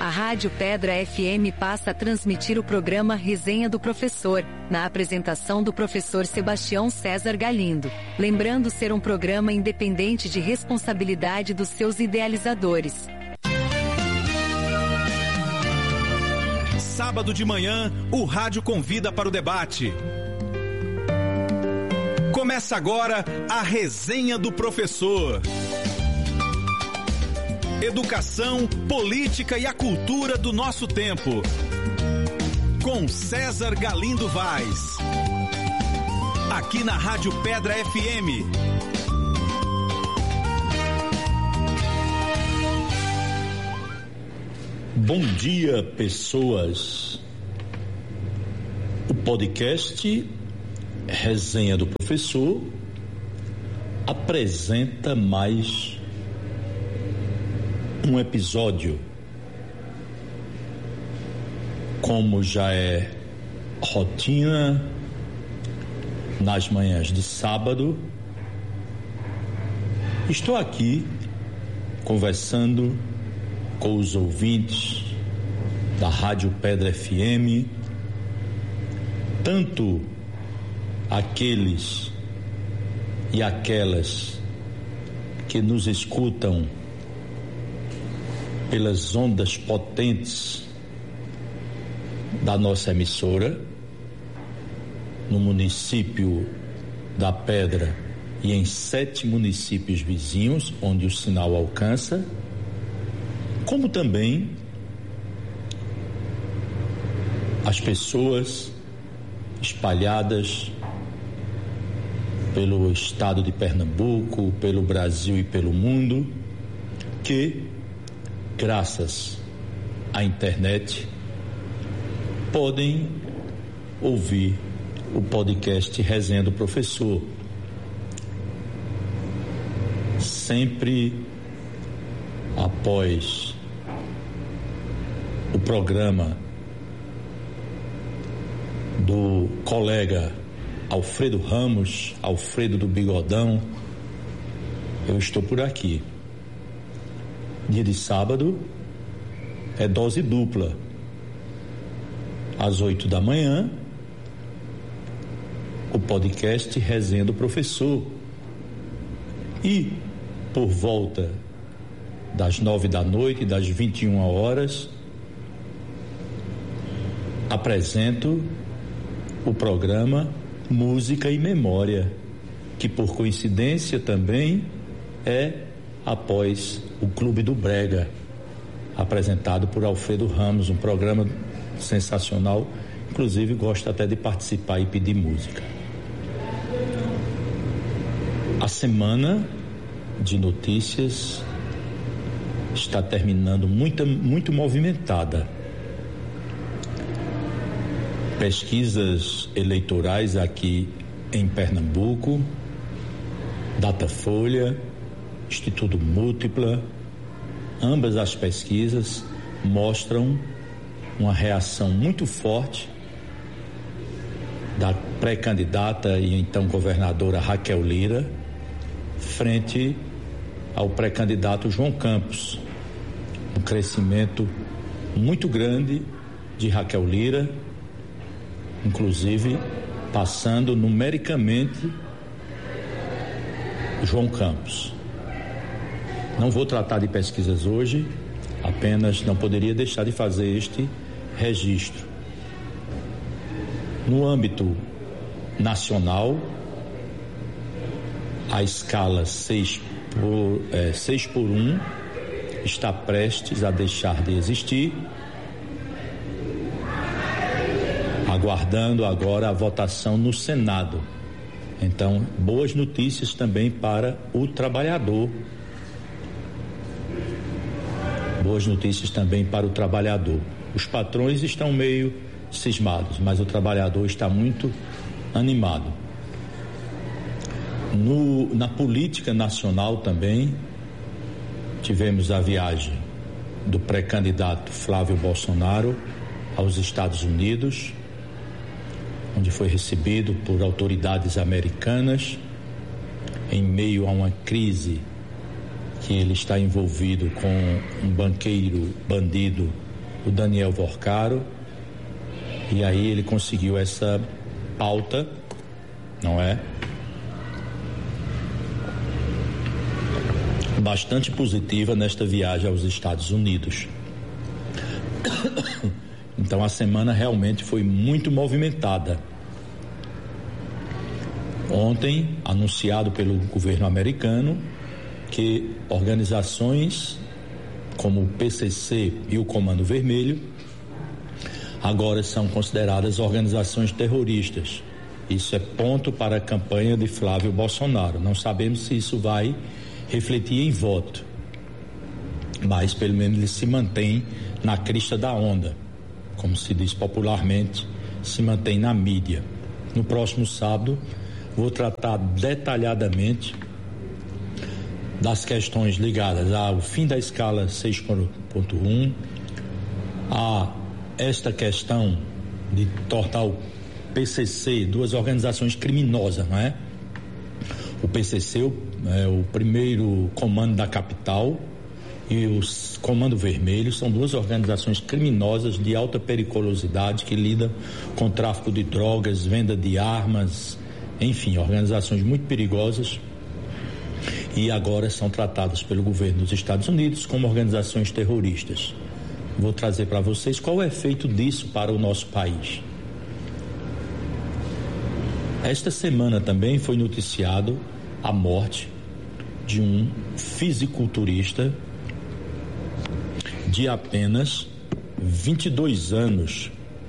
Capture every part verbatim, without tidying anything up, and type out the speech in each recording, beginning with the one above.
A Rádio Pedra F M passa a transmitir o programa Resenha do Professor, na apresentação do professor Sebastião César Galindo, lembrando ser um programa independente de responsabilidade dos seus idealizadores. Sábado de manhã, o rádio convida para o debate. Começa agora a Resenha do Professor. Educação, política e a cultura do nosso tempo. Com César Galindo Vaz. Aqui na Rádio Pedra F M. Bom dia, pessoas. O podcast Resenha do Professor apresenta mais um episódio. Como já é rotina nas manhãs de sábado, estou aqui conversando com os ouvintes da Rádio Pedra F M, tanto aqueles e aquelas que nos escutam pelas ondas potentes da nossa emissora, no município da Pedra e em sete municípios vizinhos, onde o sinal alcança, como também as pessoas espalhadas pelo estado de Pernambuco, pelo Brasil e pelo mundo, que graças à internet podem ouvir o podcast Resenha do Professor, sempre após o programa do colega Alfredo Ramos, Alfredo do Bigodão, eu estou por aqui. Dia de sábado é dose dupla. Às oito da manhã, o podcast Resenha do Professor. E por volta das nove da noite, das vinte e uma horas, apresento o programa Música e Memória, que por coincidência também é após o Clube do Brega, apresentado por Alfredo Ramos, um programa sensacional, inclusive gosto até de participar e pedir música. A semana de notícias está terminando muito, muito movimentada. Pesquisas eleitorais aqui em Pernambuco, Datafolha, Instituto Múltipla, ambas as pesquisas mostram uma reação muito forte da pré-candidata e então governadora Raquel Lira frente ao pré-candidato João Campos. Um crescimento muito grande de Raquel Lira, inclusive passando numericamente João Campos. Não vou tratar de pesquisas hoje, apenas não poderia deixar de fazer este registro. No âmbito nacional, a escala seis por, é, seis por um está prestes a deixar de existir, aguardando agora a votação no Senado. Então, boas notícias também para o trabalhador. Boas notícias também para o trabalhador. Os patrões estão meio cismados, mas o trabalhador está muito animado. No, na política nacional também, tivemos a viagem do pré-candidato Flávio Bolsonaro aos Estados Unidos, onde foi recebido por autoridades americanas em meio a uma crise que ele está envolvido com um banqueiro bandido o Daniel Vorcaro, e aí ele conseguiu essa pauta, não é? Bastante positiva nesta viagem aos Estados Unidos. Então a semana realmente foi muito movimentada. Ontem, anunciado pelo governo americano que organizações como o P C C e o Comando Vermelho agora são consideradas organizações terroristas. Isso é ponto para a campanha de Flávio Bolsonaro. Não sabemos se isso vai refletir em voto, mas pelo menos ele se mantém na crista da onda, como se diz popularmente, se mantém na mídia. No próximo sábado vou tratar detalhadamente das questões ligadas ao fim da escala seis ponto um, a esta questão de tornar o P C C, duas organizações criminosas, não é? O P C C é o primeiro comando da capital e o Comando Vermelho são duas organizações criminosas de alta periculosidade que lidam com tráfico de drogas, venda de armas, enfim, organizações muito perigosas, e agora são tratadas pelo governo dos Estados Unidos como organizações terroristas. Vou trazer para vocês qual é o efeito disso para o nosso país. Esta semana também foi noticiado a morte de um fisiculturista de apenas vinte e dois anos.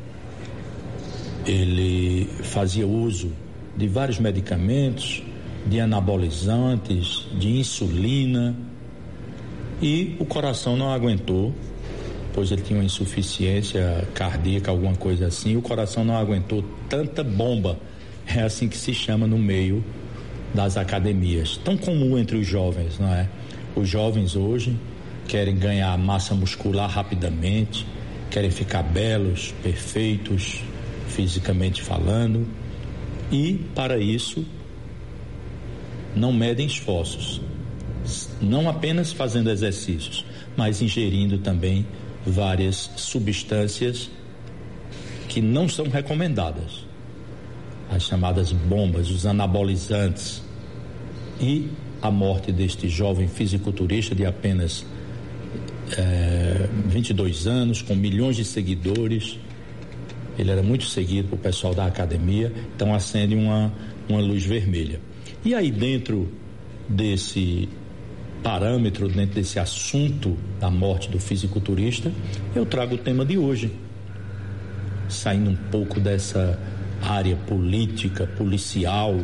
Ele fazia uso de vários medicamentos, de anabolizantes, de insulina, e o coração não aguentou, pois ele tinha uma insuficiência cardíaca, alguma coisa assim, o coração não aguentou tanta bomba, é assim que se chama no meio das academias, tão comum entre os jovens, não é? Os jovens hoje querem ganhar massa muscular rapidamente, querem ficar belos, perfeitos, fisicamente falando, e para isso não medem esforços, não apenas fazendo exercícios, mas ingerindo também várias substâncias que não são recomendadas, as chamadas bombas, os anabolizantes. E a morte deste jovem fisiculturista de apenas é, vinte e dois anos, com milhões de seguidores, ele era muito seguido pelo pessoal da academia, então acende uma, uma luz vermelha. E aí, dentro desse parâmetro, dentro desse assunto da morte do fisiculturista, eu trago o tema de hoje, saindo um pouco dessa área política, policial.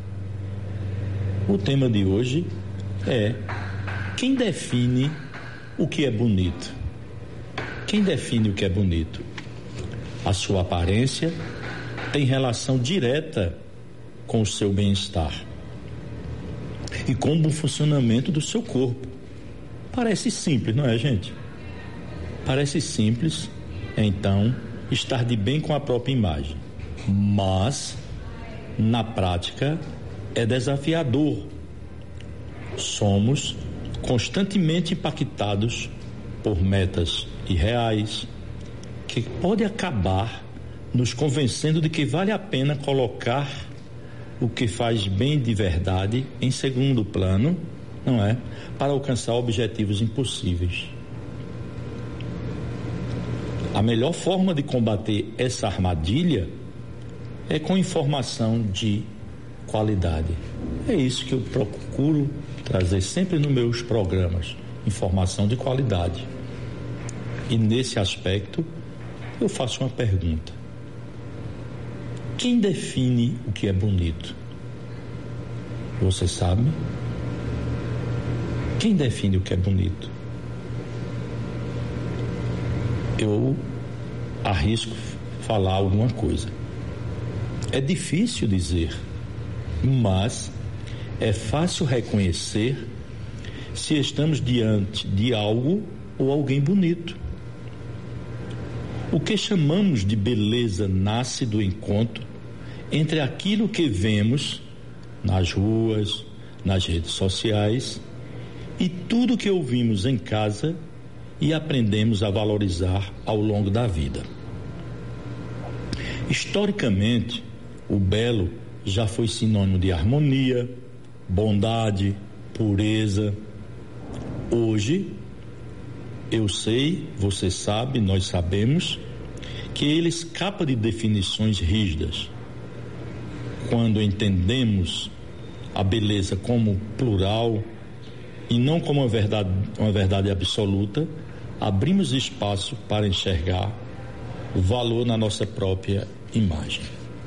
O tema de hoje é: quem define o que é bonito? Quem define o que é bonito? A sua aparência tem relação direta com o seu bem-estar e com o bom funcionamento do seu corpo. Parece simples, não é, gente? Parece simples, então, estar de bem com a própria imagem. Mas, na prática, é desafiador. Somos constantemente impactados por metas irreais, que pode acabar nos convencendo de que vale a pena colocar o que faz bem de verdade em segundo plano, não é? Para alcançar objetivos impossíveis. A melhor forma de combater essa armadilha é com informação de qualidade. É isso que eu procuro trazer sempre nos meus programas, informação de qualidade. E nesse aspecto, eu faço uma pergunta: quem define o que é bonito? Você sabe? Quem define o que é bonito? Eu arrisco falar alguma coisa. É difícil dizer, mas é fácil reconhecer se estamos diante de algo ou alguém bonito. O que chamamos de beleza nasce do encontro entre aquilo que vemos nas ruas, nas redes sociais, e tudo que ouvimos em casa e aprendemos a valorizar ao longo da vida. Historicamente, o belo já foi sinônimo de harmonia, bondade, pureza. Hoje, eu sei, você sabe, nós sabemos, que ele escapa de definições rígidas. Quando entendemos a beleza como plural e não como uma verdade, uma verdade absoluta, abrimos espaço para enxergar o valor na nossa própria imagem.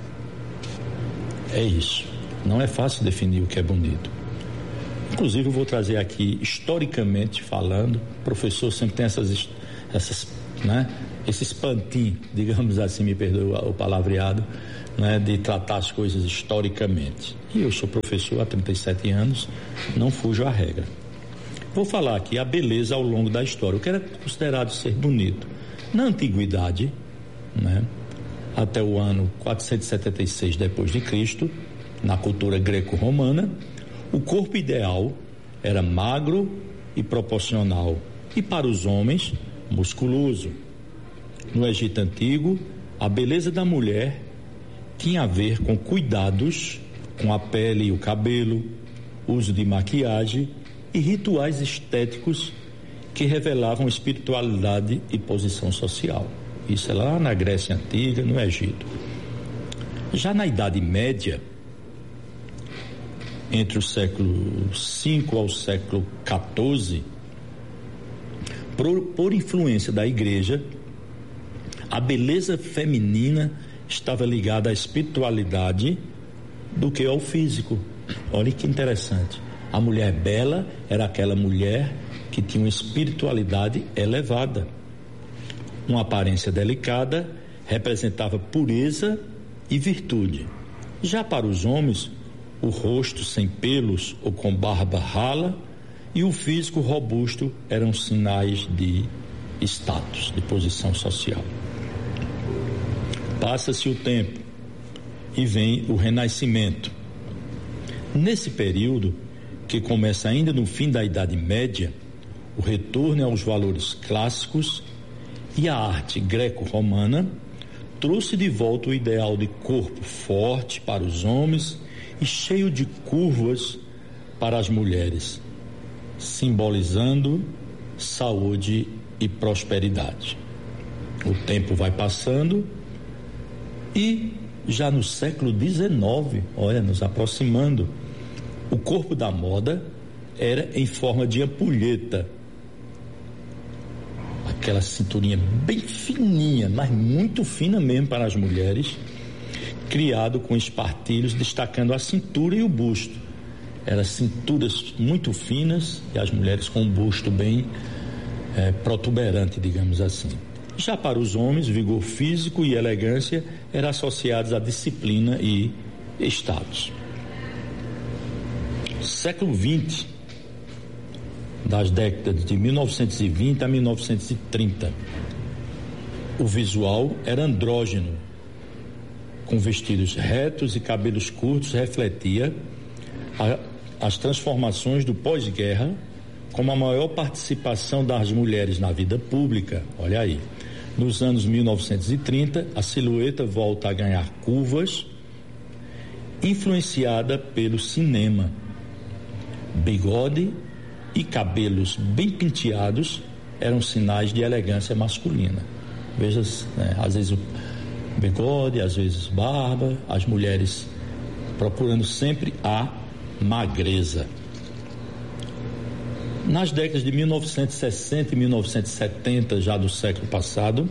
É isso. Não é fácil definir o que é bonito. Inclusive, eu vou trazer aqui, historicamente falando, o professor sempre tem essas, essas, né, esses pantinhos, digamos assim, me perdoe o palavreado, né, de tratar as coisas historicamente. E eu sou professor há trinta e sete anos, não fujo à regra. Vou falar aqui a beleza ao longo da história, o que era considerado ser bonito. Na antiguidade, né, até o ano quatrocentos e setenta e seis depois de Cristo, na cultura greco-romana, o corpo ideal era magro e proporcional, e para os homens, musculoso. No Egito Antigo, a beleza da mulher tinha a ver com cuidados com a pele e o cabelo, uso de maquiagem e rituais estéticos que revelavam espiritualidade e posição social. Isso é lá na Grécia Antiga, no Egito. Já na Idade Média, entre o século cinco ao século quatorze, por, por influência da igreja, a beleza feminina estava ligada à espiritualidade do que ao físico. Olha que interessante. A mulher bela era aquela mulher que tinha uma espiritualidade elevada. Uma aparência delicada representava pureza e virtude. Já para os homens, o rosto sem pelos ou com barba rala e o físico robusto eram sinais de status, de posição social. Passa-se o tempo e vem o Renascimento. Nesse período, que começa ainda no fim da Idade Média, o retorno aos valores clássicos e a arte greco-romana trouxe de volta o ideal de corpo forte para os homens e cheio de curvas para as mulheres, simbolizando saúde e prosperidade. O tempo vai passando e já no século dezenove, olha, nos aproximando, o corpo da moda era em forma de ampulheta, aquela cinturinha bem fininha, mas muito fina mesmo para as mulheres, criado com espartilhos destacando a cintura e o busto. Eram cinturas muito finas e as mulheres com um busto bem é, protuberante, digamos assim. Já para os homens, vigor físico e elegância eram associados à disciplina e status. Século vinte, das décadas de mil novecentos e vinte a mil novecentos e trinta, o visual era andrógeno, com vestidos retos e cabelos curtos, refletia a, as transformações do pós-guerra, como a maior participação das mulheres na vida pública. Olha aí, nos anos mil novecentos e trinta, a silhueta volta a ganhar curvas, influenciada pelo cinema. Bigode e cabelos bem penteados eram sinais de elegância masculina. Veja, né, às vezes o bigode, às vezes barba, as mulheres procurando sempre a magreza. Nas décadas de mil novecentos e sessenta e mil novecentos e setenta, já do século passado,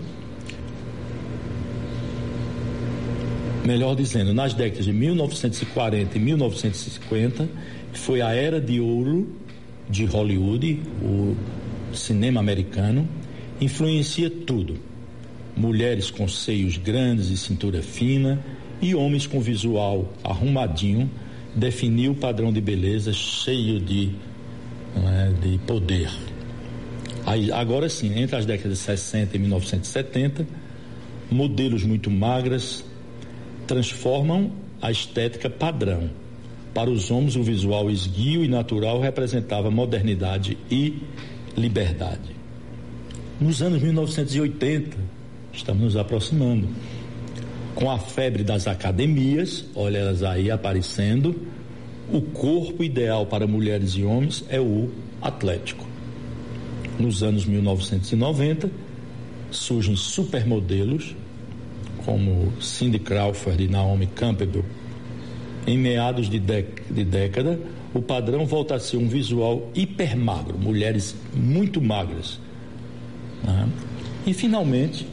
melhor dizendo, nas décadas de mil novecentos e quarenta e mil novecentos e cinquenta, foi a era de ouro de Hollywood, o cinema americano, influencia tudo. Mulheres com seios grandes e cintura fina e homens com visual arrumadinho definiu o padrão de beleza cheio de, é, de poder. Aí, agora sim, entre as décadas de sessenta e mil novecentos e setenta, modelos muito magras transformam a estética padrão. Para os homens, o visual esguio e natural representava modernidade e liberdade. Nos anos mil novecentos e oitenta, estamos nos aproximando, com a febre das academias, olha elas aí aparecendo, o corpo ideal para mulheres e homens é o atlético. Nos anos mil novecentos e noventa, surgem supermodelos, como Cindy Crawford e Naomi Campbell. Em meados de, de década, o padrão volta a ser um visual hipermagro, mulheres muito magras. Né? E, finalmente,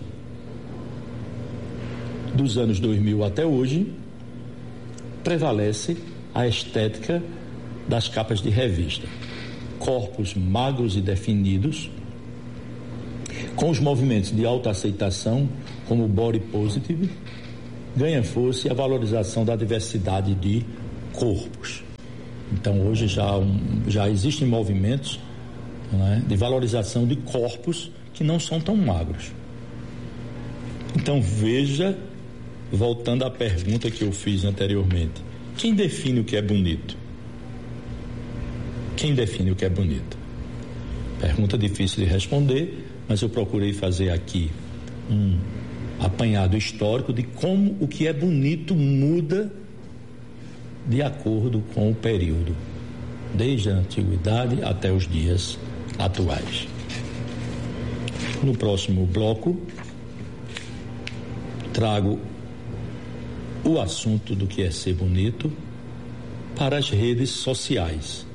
dos anos dois mil até hoje, prevalece a estética das capas de revista. Corpos magros e definidos, com os movimentos de autoaceitação, como o body positive, ganha força e a valorização da diversidade de corpos. Então, hoje já, um, já existem movimentos, né, de valorização de corpos que não são tão magros. Então, veja, voltando à pergunta que eu fiz anteriormente, quem define o que é bonito? Quem define o que é bonito? Pergunta difícil de responder, mas eu procurei fazer aqui um apanhado histórico de como o que é bonito muda de acordo com o período, desde a antiguidade até os dias atuais. No próximo bloco, trago o assunto do que é ser bonito para as redes sociais.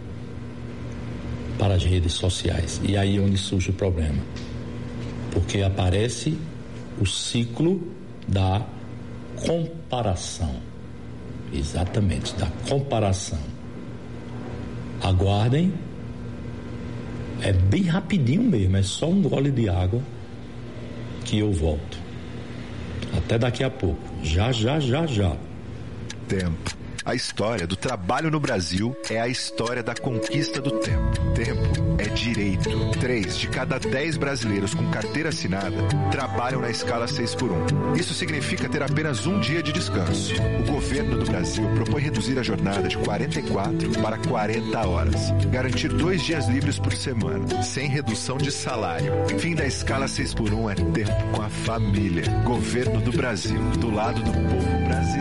Para as redes sociais. E aí é onde surge o problema. Porque aparece o ciclo da comparação. Exatamente, da comparação. Aguardem. É bem rapidinho mesmo, é só um gole de água que eu volto. Até daqui a pouco. Já, já, já, já. Tempo. A história do trabalho no Brasil é a história da conquista do tempo. Tempo é direito. Três de cada dez brasileiros com carteira assinada trabalham na escala seis por um. Isso significa ter apenas um dia de descanso. O governo do Brasil propõe reduzir a jornada de quarenta e quatro para quarenta horas. Garantir dois dias livres por semana, sem redução de salário. Fim da escala seis por um é tempo com a família. Governo do Brasil, do lado do povo brasileiro.